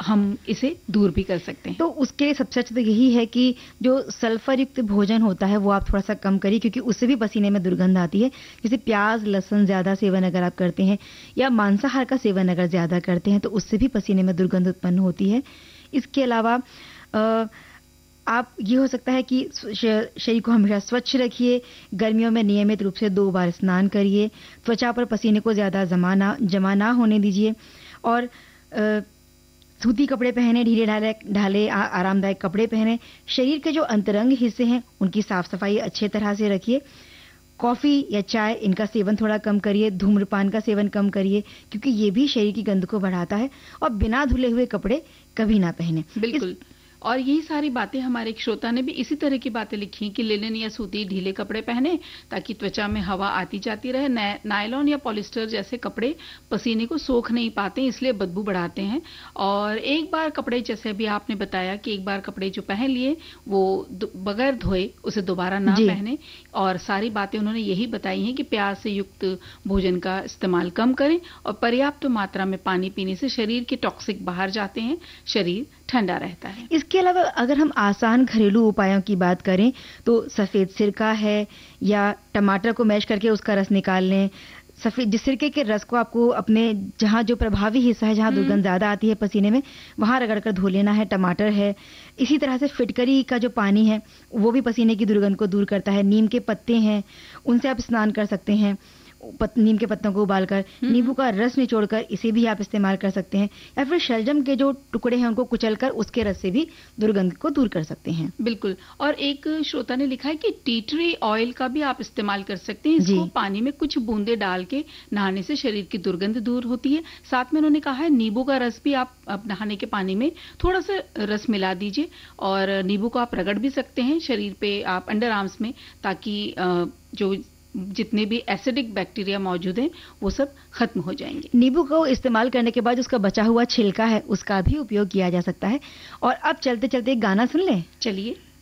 हम इसे दूर भी कर सकते हैं। तो उसके लिए सबसे अच्छा तो यही है कि जो सल्फर युक्त भोजन होता है वो आप थोड़ा सा कम करिए, क्योंकि उससे भी पसीने में दुर्गंध आती है। जैसे प्याज लहसुन ज्यादा सेवन अगर आप करते हैं या मांसाहार का सेवन अगर ज्यादा करते हैं तो उससे भी पसीने में दुर्गंध उत्पन्न होती है। इसके अलावा आप ये हो सकता है कि शरीर को हमेशा स्वच्छ रखिए, गर्मियों में नियमित रूप से 2 बार स्नान करिए, त्वचा पर पसीने को ज्यादा जमा ना होने दीजिए, और सूती कपड़े पहने, ढीले ढाले आरामदायक कपड़े पहने। शरीर के जो अंतरंग हिस्से हैं उनकी साफ सफाई अच्छे तरह से रखिए। कॉफी या चाय इनका सेवन थोड़ा कम करिए, धूम्रपान का सेवन कम करिए, क्योंकि ये भी शरीर की गंध को बढ़ाता है। और बिना धुले हुए कपड़े कभी ना पहने। बिल्कुल। और यही सारी बातें हमारे एक श्रोता ने भी इसी तरह की बातें लिखी कि लिनन या सूती ढीले कपड़े पहने ताकि त्वचा में हवा आती जाती रहे। नायलॉन या पॉलिस्टर जैसे कपड़े पसीने को सोख नहीं पाते, इसलिए बदबू बढ़ाते हैं। और एक बार कपड़े, जैसे अभी आपने बताया कि एक बार कपड़े जो पहन लिए वो बगैर धोए उसे दोबारा ना पहने। और सारी बातें उन्होंने यही बताई हैं कि प्याज से युक्त भोजन का इस्तेमाल कम करें और पर्याप्त मात्रा में पानी पीने से शरीर के टॉक्सिक बाहर जाते हैं, शरीर ठंडा रहता है। इसके अलावा अगर हम आसान घरेलू उपायों की बात करें तो सफेद सिरका है, या टमाटर को मैश करके उसका रस निकाल लें। जिस सिरके के रस को आपको अपने जहां जो प्रभावी हिस्सा है, जहां दुर्गंध ज्यादा आती है पसीने में, वहां रगड़ कर धो लेना है। टमाटर है। इसी तरह से फिटकरी का जो पानी है वो भी पसीने की दुर्गंध को दूर करता है। नीम के पत्ते हैं, उनसे आप स्नान कर सकते हैं। नीम के पत्तों को उबालकर नींबू का रस निचोड़कर इसे भी आप इस्तेमाल कर सकते हैं, या फिर शलजम के जो टुकड़े हैं उनको कुचलकर उसके रस से भी दुर्गंध को दूर कर सकते हैं। बिल्कुल। और एक श्रोता ने लिखा है कि टी ट्री ऑयल का भी आप इस्तेमाल कर सकते हैं। इसको पानी में कुछ बूंदे डाल के नहाने से शरीर की दुर्गंध दूर होती है। साथ में उन्होंने कहा है नींबू का रस भी आप नहाने के पानी में थोड़ा सा रस मिला दीजिए, और नींबू को आप रगड़ भी सकते हैं शरीर पे, आप अंडर आर्म्स में, ताकि जो जितने भी एसिडिक बैक्टीरिया मौजूद हैं वो सब खत्म हो जाएंगे। नींबू को इस्तेमाल करने के बाद उसका बचा हुआ छिलका है उसका भी उपयोग किया जा सकता है। और अब चलते चलते एक गाना सुन लें। चलिए।